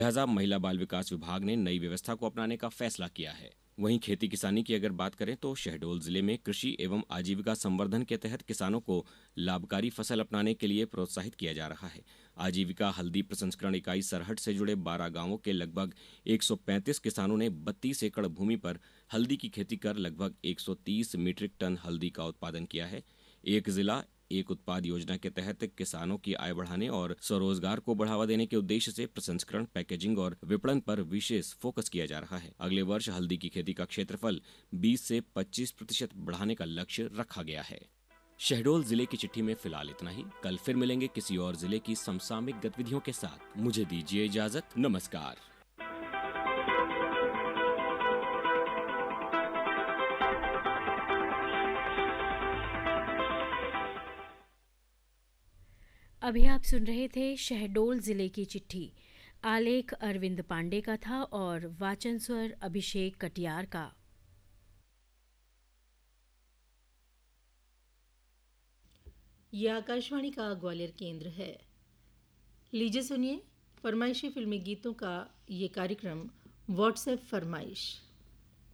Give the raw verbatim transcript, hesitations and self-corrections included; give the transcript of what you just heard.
लिहाजा महिला बाल विकास विभाग ने नई व्यवस्था को अपनाने का फैसला किया है। वहीं खेती किसानी की अगर बात करें तो शहडोल जिले में कृषि एवं आजीविका संवर्धन के तहत किसानों को लाभकारी फसल अपनाने के लिए प्रोत्साहित किया जा रहा है। आजीविका हल्दी प्रसंस्करण इकाई सरहट से जुड़े बारह गांवों के लगभग एक सौ पैंतीस किसानों ने बत्तीस एकड़ भूमि पर हल्दी की खेती कर लगभग एक सौ तीस मीट्रिक टन हल्दी का उत्पादन किया है। एक जिला एक उत्पाद योजना के तहत किसानों की आय बढ़ाने और स्वरोजगार को बढ़ावा देने के उद्देश्य से प्रसंस्करण, पैकेजिंग और विपणन पर विशेष फोकस किया जा रहा है। अगले वर्ष हल्दी की खेती का क्षेत्रफल बीस से पच्चीस प्रतिशत बढ़ाने का लक्ष्य रखा गया है। शहडोल जिले की चिट्ठी में फिलहाल इतना ही। कल फिर मिलेंगे किसी और जिले की समसामयिक गतिविधियों के साथ। मुझे दीजिए इजाजत। नमस्कार। अभी आप सुन रहे थे शहडोल जिले की चिट्ठी। आलेख अरविंद पांडे का था और वाचन स्वर अभिषेक कटियार का। यह आकाशवाणी का ग्वालियर केंद्र है। लीजिए सुनिए फरमाइशी फिल्मी गीतों का ये कार्यक्रम व्हाट्सएप फरमाइश।